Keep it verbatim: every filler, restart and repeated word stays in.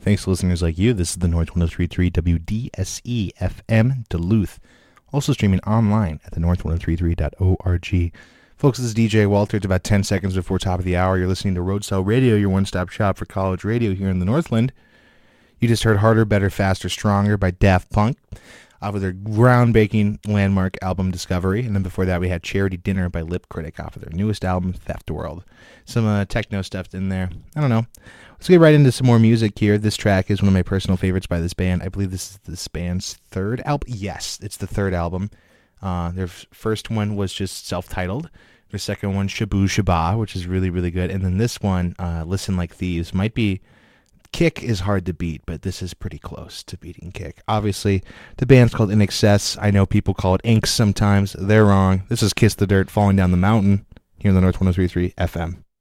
Thanks to listeners like you. This is the North one oh three point three W D S E F M Duluth. Also streaming online at the north ten thirty-three dot org. Folks, this is D J Walter. It's about ten seconds before top of the hour. You're listening to Roadside Radio, your one-stop shop for college radio here in the Northland. You just heard Harder, Better, Faster, Stronger by Daft Punk off of their groundbreaking landmark album Discovery. And then before that, we had Charity Dinner by Lip Critic off of their newest album, Theft World. Some uh, techno stuff in there. I don't know. Let's get right into some more music here. This track is one of my personal favorites by this band. I believe this is this band's third album. Yes, it's the third album. Uh, their f- first one was just self-titled. Their second one, Shabu Shaba, which is really, really good. And then this one, uh, Listen Like Thieves, might be... Kick is hard to beat, but this is pretty close to beating Kick. Obviously, the band's called In Excess. I know people call it Inks sometimes. They're wrong. This is Kiss the Dirt, Falling Down the Mountain, here in the North one oh three point three F M.